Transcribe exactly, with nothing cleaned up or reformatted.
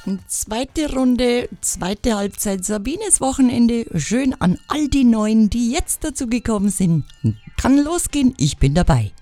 Zweite Runde, zweite Halbzeit, Sabines Wochenende. Schön an all die Neuen, die jetzt dazu gekommen sind. Kann losgehen, ich bin dabei.